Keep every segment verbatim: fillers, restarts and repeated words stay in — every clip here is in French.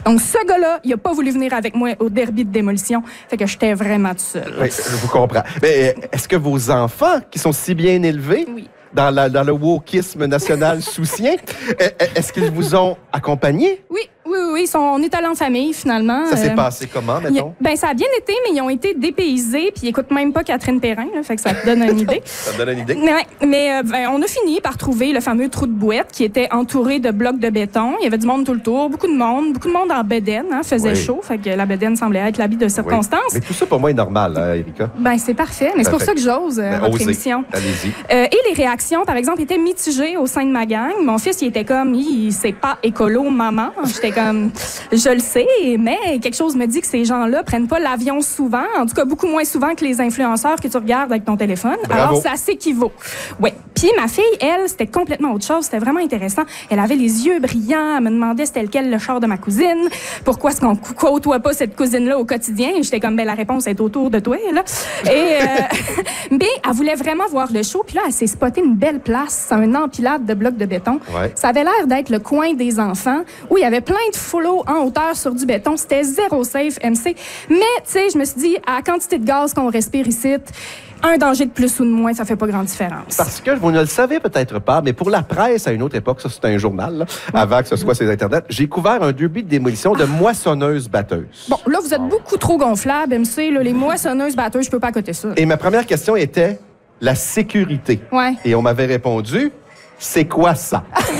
Donc, ce gars-là, il a pas voulu venir avec moi au derby de démolition. Fait que j'étais vraiment tout seul. Oui, je vous comprends. Mais est-ce que vos enfants, qui sont si bien élevés, oui. dans, la, dans le wokisme national soucien, est-ce qu'ils vous ont accompagné? Oui. Oui, oui, oui. Sont, on est allés en famille, finalement. Ça s'est euh, passé comment, mettons? Y, ben, ça a bien été, mais ils ont été dépaysés, puis ils n'écoutent même pas Catherine Perrin, là, fait que ça te donne une idée. Ça te donne une idée? Mais, mais euh, ben, on a fini par trouver le fameux trou de bouette qui était entouré de blocs de béton. Il y avait du monde tout le tour, beaucoup de monde, beaucoup de monde en bedaine, hein, faisait oui. chaud, fait que la bedaine semblait être l'habit de circonstance. Oui. Mais tout ça, pour moi, est normal, hein, Erika? Ben, c'est parfait, mais c'est pour ça que j'ose euh, ben, votre osez. émission. Allez-y. Euh, et les réactions, par exemple, étaient mitigées au sein de ma gang. Mon fils, il était comme, il, c'est pas écolo, maman. J'étais comme... Je le sais, mais quelque chose me dit que ces gens-là prennent pas l'avion souvent, en tout cas beaucoup moins souvent que les influenceurs que tu regardes avec ton téléphone. Bravo. Alors, ça s'équivaut. Oui. Puis ma fille, elle, c'était complètement autre chose. C'était vraiment intéressant. Elle avait les yeux brillants. Elle me demandait c'était lequel le char de ma cousine. Pourquoi est-ce qu'on côtoie pas cette cousine-là au quotidien? J'étais comme, ben la réponse est autour de toi, là. Et, euh, mais elle voulait vraiment voir le show. Puis là, elle s'est spotée une belle place, un empilade de blocs de béton. Ouais. Ça avait l'air d'être le coin des enfants où il y avait plein de flots en hauteur sur du béton. C'était zéro safe, M C. Mais, tu sais, je me suis dit, à la quantité de gaz qu'on respire ici, un danger de plus ou de moins, ça fait pas grande différence. Parce que vous ne le savez peut-être pas, mais pour la presse, à une autre époque, ça c'était un journal, là, avant que ce soit sur Internet, j'ai couvert un derby de démolition de moissonneuses-batteuses. Bon, là, vous êtes beaucoup trop gonflable, M C. Là, les moissonneuses-batteuses, je peux pas coter ça. Et ma première question était la sécurité. Ouais. Et on m'avait répondu, c'est quoi ça?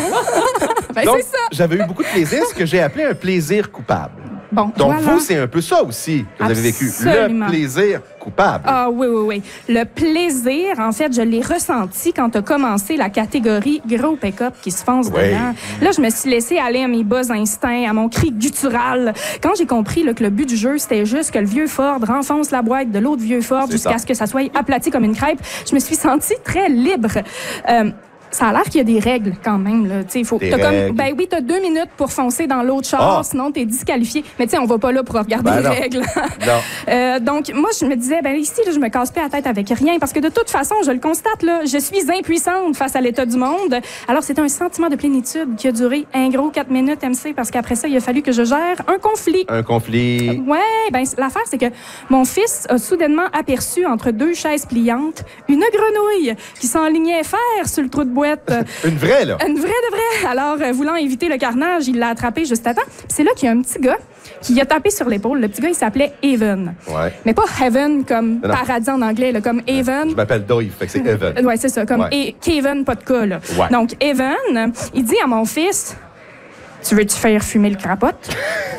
Ben, Donc, c'est ça. j'avais eu beaucoup de plaisir, ce que j'ai appelé un plaisir coupable. Bon, Donc, voilà. vous, c'est un peu ça aussi que vous avez vécu. Absolument. Le plaisir coupable. Ah oui, oui, oui. Le plaisir, en fait, je l'ai ressenti quand a commencé la catégorie gros pick-up qui se fonce Oui. dedans. Là, je me suis laissé aller à mes bas instincts, à mon cri guttural. Quand j'ai compris là, que le but du jeu, c'était juste que le vieux Ford renfonce la boîte de l'autre vieux Ford C'est jusqu'à ça. ce que ça soit aplati comme une crêpe, je me suis sentie très libre. Euh, Ça a l'air qu'il y a des règles quand même. Là. T'sais, faut, Des t'as règles. Comme, ben oui, t'as deux minutes pour foncer dans l'autre char, Ah. sinon t'es disqualifié. Mais tu sais, on va pas là pour regarder Ben les non. règles. Non. Euh, donc, moi, je me disais, ben ici, là, je me casse pas la tête avec rien, parce que de toute façon, je le constate, là, je suis impuissante face à l'état du monde. Alors, c'était un sentiment de plénitude qui a duré un gros quatre minutes, M C, parce qu'après ça, il a fallu que je gère un conflit. Un conflit. Ouais, ben l'affaire, c'est que mon fils a soudainement aperçu entre deux chaises pliantes une grenouille qui s'enlignait faire sur le trou de boîte. Une vraie, là. Une vraie de vraie. Alors, euh, voulant éviter le carnage, il l'a attrapé juste à temps. Puis c'est là qu'il y a un petit gars qui a tapé sur l'épaule. Le petit gars, il s'appelait Evan. Ouais. Mais pas Heaven comme Non. paradis en anglais, là, comme Evan. Je m'appelle Dave, fait que c'est Evan. Ouais, c'est ça, comme Ouais. et Kevin, pas de cas, là. Ouais. Donc, Evan, il dit à mon fils, tu veux-tu faire fumer le crapote?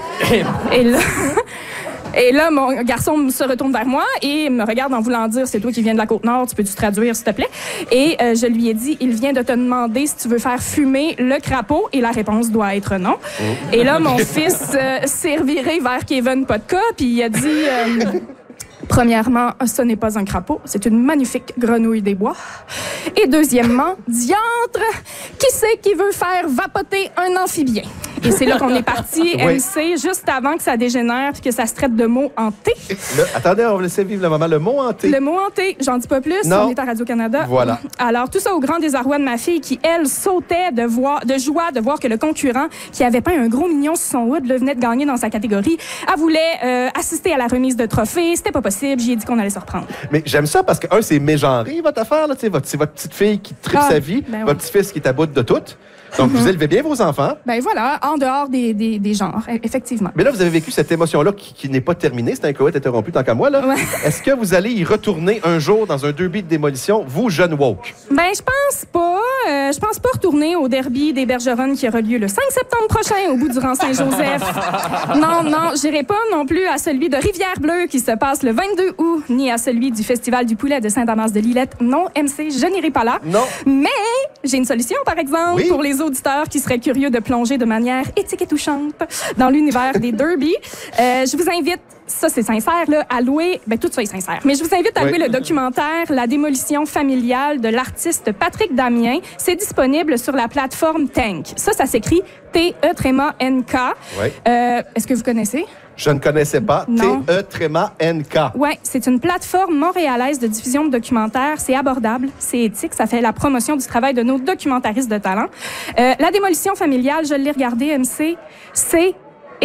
Et là... Et là, mon garçon se retourne vers moi et me regarde en voulant dire « C'est toi qui viens de la Côte-Nord, tu peux-tu traduire, s'il te plaît? » Et euh, je lui ai dit « Il vient de te demander si tu veux faire fumer le crapaud. » Et la réponse doit être non. Oh. Et là, mon fils euh, s'est reviré vers Kevin Podka puis il a dit... euh, Premièrement, ce n'est pas un crapaud, c'est une magnifique grenouille des bois. Et deuxièmement, diantre, qui c'est qui veut faire vapoter un amphibien? Et c'est là qu'on est parti, Oui. M C, juste avant que ça dégénère puis que ça se traite de mots hantés. Le- attendez, on va laisser vivre le moment. Le mot hanté. Le mot hanté, j'en dis pas plus, Non. on est à Radio-Canada. Voilà. Alors, tout ça au grand désarroi de ma fille qui, elle, sautait de, voir, de joie de voir que le concurrent, qui avait peint un gros mignon sur son hood, le venait de gagner dans sa catégorie. Elle voulait euh, assister à la remise de trophées. C'était pas possible. J'ai dit qu'on allait se reprendre. Mais j'aime ça parce que, un, c'est mégenré, votre affaire. Là, tu sais, votre, c'est votre petite fille qui tripe Ah, sa vie, ben votre ouais. petit-fils qui est à bout de tout. Donc, vous élevez bien vos enfants. Ben voilà, en dehors des, des, des genres, e- effectivement. Mais là, vous avez vécu cette émotion-là qui, qui n'est pas terminée. C'est un coët interrompu tant qu'à moi. Là. Ouais. Est-ce que vous allez y retourner un jour dans un derby de démolition, vous, jeune woke? Ben, je pense pas. Euh, je pense pas retourner au derby des Bergeronnes qui aura lieu le cinq septembre prochain au bout du rang Saint-Joseph. Non, non, j'irai pas non plus à celui de Rivière-Bleue qui se passe le vingt-deux août, ni à celui du Festival du poulet de Saint-Damas-de-Lillette. Non, M C, je n'irai pas là. Non. Mais j'ai une solution, par exemple, Oui. pour les auditeurs qui seraient curieux de plonger de manière éthique et touchante dans l'univers des derbies. Euh, je vous invite, ça c'est sincère, là, à louer, ben tout ça est sincère, mais je vous invite à Oui. louer le documentaire La démolition familiale de l'artiste Patrick Damien. C'est disponible sur la plateforme Tank. Ça, ça s'écrit T E tréma N K. Oui. Euh, est-ce que vous connaissez? Je ne connaissais pas. Non. T E tréma N K. Oui, c'est une plateforme montréalaise de diffusion de documentaires. C'est abordable, c'est éthique, ça fait la promotion du travail de nos documentaristes de talent. Euh, la démolition familiale, je l'ai regardée, M C, c'est